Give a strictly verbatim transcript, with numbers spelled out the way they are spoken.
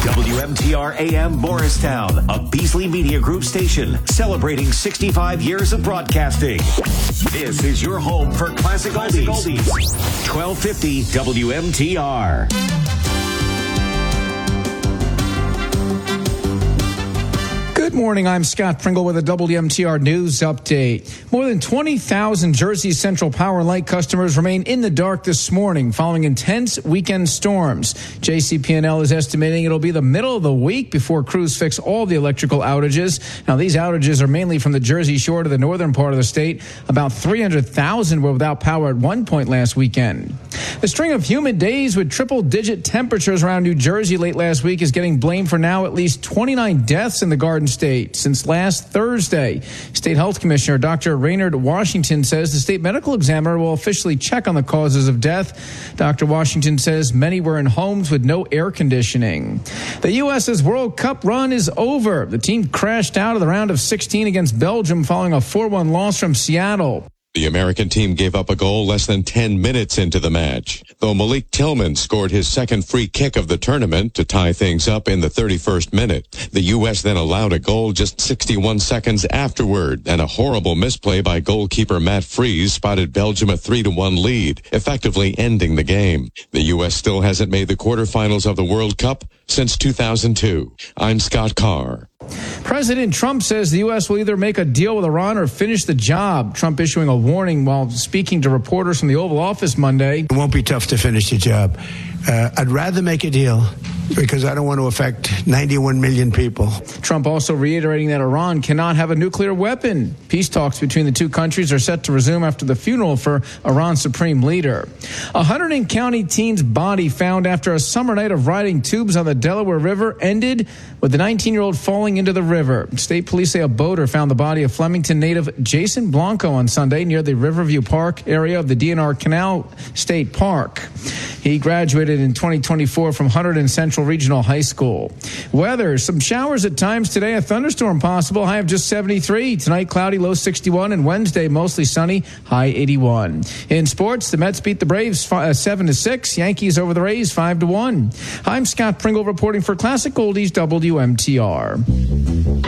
W M T R A M Morristown, a Beasley Media Group station celebrating sixty-five years of broadcasting. This is your home for classic oldies. twelve fifty W M T R. Good morning, I'm Scott Pringle with a W M T R News Update. More than twenty thousand Jersey Central Power and Light customers remain in the dark this morning following intense weekend storms. J C P N L is estimating it'll be the middle of the week before crews fix all the electrical outages. Now, these outages are mainly from the Jersey Shore to the northern part of the state. About three hundred thousand were without power at one point last weekend. The string of humid days with triple-digit temperatures around New Jersey late last week is getting blamed for now at least twenty-nine deaths in the Garden State since last Thursday. State Health Commissioner Doctor Raynard Washington says the state medical examiner will officially check on the causes of death. Doctor Washington says many were in homes with no air conditioning. The U S's World Cup run is over. The team crashed out of the round of sixteen against Belgium following a four one loss from Seattle. The American team gave up a goal less than ten minutes into the match, though Malik Tillman scored his second free kick of the tournament to tie things up in the thirty-first minute. The U S then allowed a goal just sixty-one seconds afterward, and a horrible misplay by goalkeeper Matt Freese spotted Belgium a three to one lead, effectively ending the game. The U S still hasn't made the quarterfinals of the World Cup since two thousand two. I'm Scott Carr. President Trump says the U S will either make a deal with Iran or finish the job. Trump issuing a warning while speaking to reporters from the Oval Office Monday. It won't be tough to finish the job. Uh, I'd rather make a deal because I don't want to affect ninety-one million people. Trump also reiterating that Iran cannot have a nuclear weapon. Peace talks between the two countries are set to resume after the funeral for Iran's supreme leader. A Hunterdon County teen's body found after a summer night of riding tubes on the Delaware River ended with the nineteen-year-old falling into the river. State police say a boater found the body of Flemington native Jason Blanco on Sunday near the Riverview Park area of the D N R Canal State Park. He graduated in twenty twenty-four from Hunterdon Central Regional High School. Weather, some showers at times today, a thunderstorm possible, high of just seventy-three. Tonight, cloudy, low sixty-one, and Wednesday, mostly sunny, high eighty-one. In sports, the Mets beat the Braves seven to six, Yankees over the Rays five to one. I'm Scott Pringle reporting for Classic Oldies W M T R.